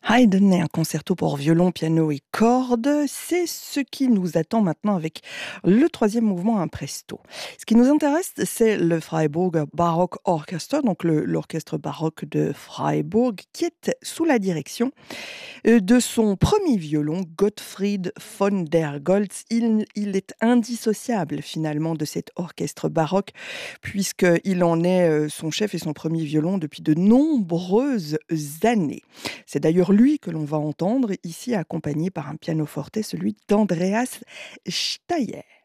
Haydn est un concerto pour violon, piano et cordes. C'est ce qui nous attend maintenant avec le troisième mouvement un presto. Ce qui nous intéresse, c'est le Freiburg Baroque Orchestra, donc l'orchestre baroque de Freiburg, qui est sous la direction de son premier violon, Gottfried von der Goltz. Il est indissociable finalement de cet orchestre baroque, puisqu'il en est son chef et son premier violon depuis de nombreuses années. C'est d'ailleurs lui que l'on va entendre ici accompagné par un pianoforte, celui d'Andreas Steyer.